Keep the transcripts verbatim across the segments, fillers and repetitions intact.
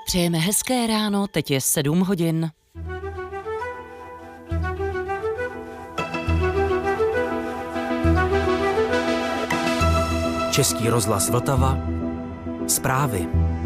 Přejeme hezké ráno, teď je sedm hodin. Český rozhlas Vltava. Zprávy.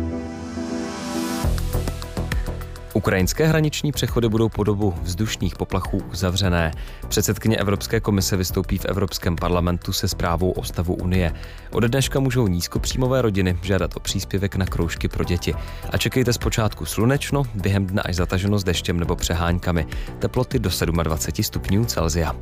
Ukrajinské hraniční přechody budou po dobu vzdušných poplachů uzavřené. Předsedkyně Evropské komise vystoupí v Evropském parlamentu se zprávou o stavu Unie. Ode dneška můžou nízkopříjmové rodiny žádat o příspěvek na kroužky pro děti. A čekejte zpočátku slunečno, během dne až zataženo s deštěm nebo přeháňkami. Teploty do dvacet sedm stupňů Celsia.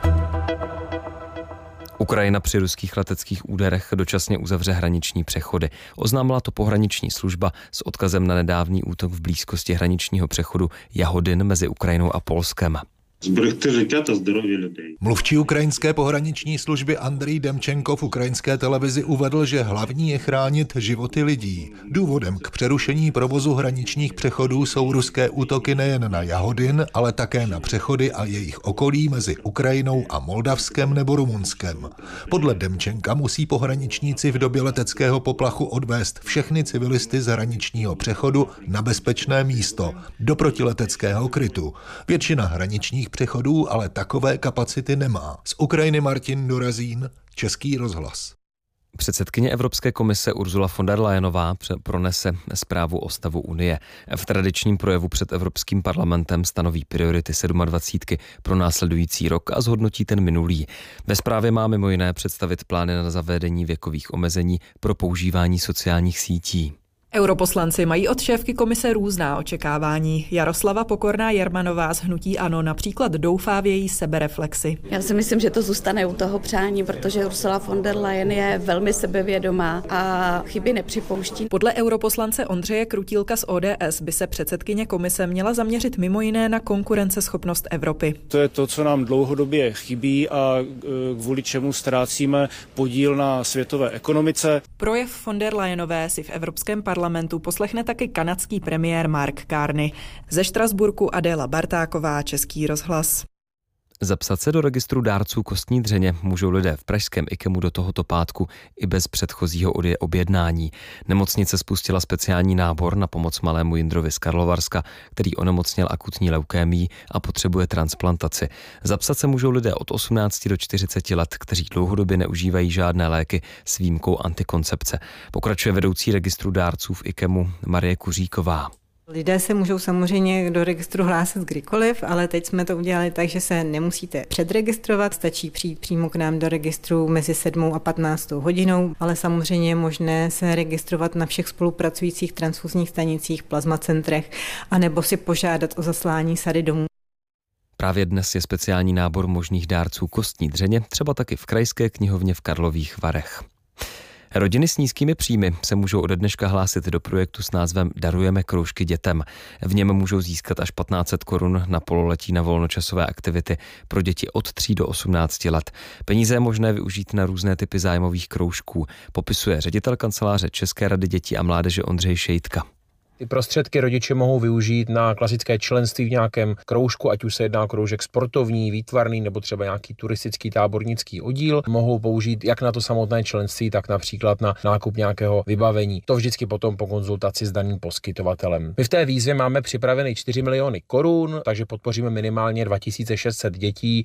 Ukrajina při ruských leteckých úderech dočasně uzavře hraniční přechody. Oznámila to pohraniční služba s odkazem na nedávný útok v blízkosti hraničního přechodu Jahodin mezi Ukrajinou a Polskem. Зберегти життя та здоров'я людей. Mluvčí ukrajinské pohraniční služby Andrij Demčenko v ukrajinské televizi uvedl, že hlavní je chránit životy lidí. Důvodem k přerušení provozu hraničních přechodů jsou ruské útoky nejen na Jahodin, ale také na přechody a jejich okolí mezi Ukrajinou a Moldavskem nebo Rumunskem. Podle Demčenka musí pohraničníci v době leteckého poplachu odvést všechny civilisty z hraničního přechodu na bezpečné místo, do protileteckého krytu. Většina hraničních přechodů ale takové kapacity nemá. Z Ukrajiny Martin Dorazín, Český rozhlas. Předsedkyně Evropské komise Ursula von der Leyenová pronese zprávu o stavu Unie. V tradičním projevu před Evropským parlamentem stanoví priority sedmadvacítky pro následující rok a zhodnotí ten minulý. Ve zprávě má mimo jiné představit plány na zavedení věkových omezení pro používání sociálních sítí. Europoslanci mají od šéfky komise různá očekávání. Jaroslava Pokorná Jermanová z hnutí ANO například doufá v její sebereflexi. Já si myslím, že to zůstane u toho přání, protože Ursula von der Leyen je velmi sebevědomá a chyby nepřipouští. Podle europoslance Ondřeje Krutílka z O D S by se předsedkyně komise měla zaměřit mimo jiné na konkurenceschopnost Evropy. To je to, co nám dlouhodobě chybí a kvůli čemu ztrácíme podíl na světové ekonomice. Projev von der Leyenové si v Evropském parlamentu parlamentu poslechne taky kanadský premiér Mark Carney. Ze Štrasburku Adéla Bartáková, Český rozhlas. Zapsat se do registru dárců kostní dřeně můžou lidé v pražském IKEMu do tohoto pátku i bez předchozího objednání. Nemocnice spustila speciální nábor na pomoc malému Jindrovi z Karlovarska, který onemocněl akutní leukémií a potřebuje transplantaci. Zapsat se můžou lidé od osmnácti do čtyřiceti let, kteří dlouhodobě neužívají žádné léky s výjimkou antikoncepce. Pokračuje vedoucí registru dárců v IKEMu Marie Kuříková. Lidé se můžou samozřejmě do registru hlásit kdykoliv, ale teď jsme to udělali tak, že se nemusíte předregistrovat, stačí přijít přímo k nám do registru mezi sedmou a patnáctou hodinou, ale samozřejmě je možné se registrovat na všech spolupracujících transfuzních stanicích, plazmacentrech, anebo si požádat o zaslání sady domů. Právě dnes je speciální nábor možných dárců kostní dřeně, třeba taky v Krajské knihovně v Karlových Varech. Rodiny s nízkými příjmy se můžou ode dneška hlásit do projektu s názvem Darujeme kroužky dětem. V něm můžou získat až patnáct set korun na pololetí na volnočasové aktivity pro děti od tří do osmnácti let. Peníze je možné využít na různé typy zájmových kroužků, popisuje ředitel kanceláře České rady dětí a mládeže Ondřej Šejtka. Ty prostředky rodiče mohou využít na klasické členství v nějakém kroužku, ať už se jedná o kroužek sportovní, výtvarný nebo třeba nějaký turistický tábornický oddíl. Mohou použít jak na to samotné členství, tak například na nákup nějakého vybavení. To vždycky potom po konzultaci s daným poskytovatelem. My v té výzvě máme připraveny čtyři miliony korun, takže podpoříme minimálně dva tisíce šest set dětí.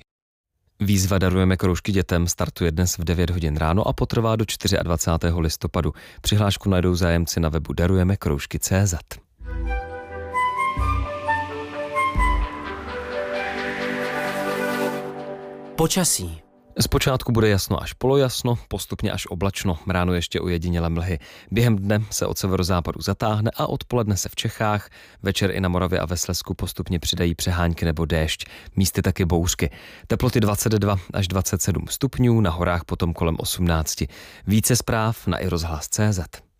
Výzva Darujeme kroužky dětem startuje dnes v devět hodin ráno a potrvá do dvacátého čtvrtého listopadu. Přihlášku najdou zájemci na webu darujeme kroužky tečka cé zet. Počasí. Zpočátku bude jasno až polojasno, postupně až oblačno, ráno ještě ojedinělé mlhy. Během dne se od severozápadu zatáhne a odpoledne se v Čechách, večer i na Moravě a ve Slezsku postupně přidají přehánky nebo déšť, místy taky bouřky. Teploty dvacet dva až dvacet sedm stupňů, na horách potom kolem osmnáct. Více zpráv na i rozhlas tečka cé zet.